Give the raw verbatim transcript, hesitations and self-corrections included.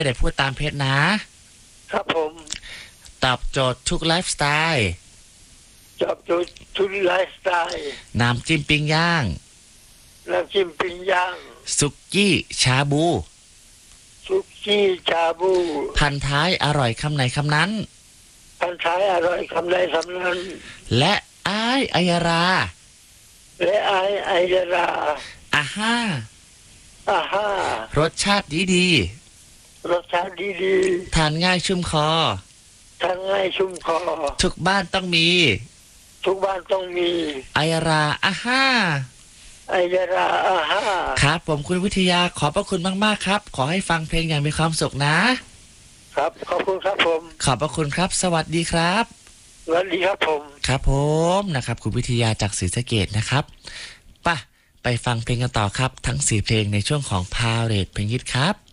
ได้พูดตามเพจนะครับผมตอบโจทย์ทุกไลฟ์สไตล์ตอบโจทย์ทุกไลฟ์สไตล์น้ำจิ้มปิ้งย่างน้ำจิ้มปิ้งย่างสุกี้ชาบูสุกี้ชาบูพันท้ายอร่อยคำไหนคำนั้นพันท้ายอร่อยคำใดคำนั้นและอ้ายอัยราและไอไอยราอาฮ่าอาฮ่ารสชาติดีดีรสชาติดีๆทานง่ายชุ่มคอทานง่ายชุ่มคอทุกบ้านต้องมีทุกบ้านต้องมีอัยราอาฮ่าไอยราอาฮ่าครับผมคุณวิทยาขอบพระคุณมากๆครับขอให้ฟังเพลงอย่างมีความสุขนะครับขอบคุณครับผมขอบพระคุณครับสวัสดีครับสวัสดีครับผมครับผมนะครับคุณวิทยาจากศรีสะเกษนะครับป่ะไปฟังเพลงกันต่อครับทั้งสี่เพลงในช่วงของพาเหรดเพลงฮิตครับ